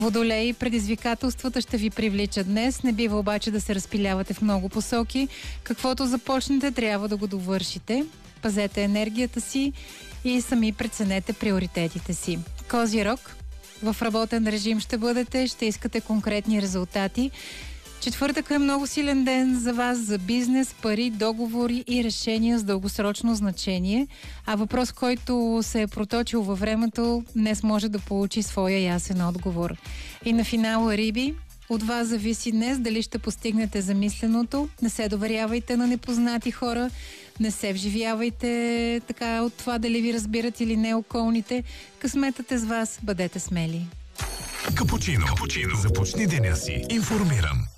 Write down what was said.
Водолей, предизвикателствата ще ви привличат днес. Не бива обаче да се разпилявате в много посоки. Каквото започнете, трябва да го довършите. Пазете енергията си и сами преценете приоритетите си. Козирог, в работен режим ще бъдете, ще искате конкретни резултати. Четвъртък е много силен ден за вас, за бизнес, пари, договори и решения с дългосрочно значение. А въпрос, който се е проточил във времето, днес може да получи своя ясен отговор. И на финала, Риби, от вас зависи днес дали ще постигнете замисленото. Не се доверявайте на непознати хора, не се вживявайте така от това дали ви разбират или не околните. Късметът е с вас, бъдете смели. Капучино. Започни деня си информиран.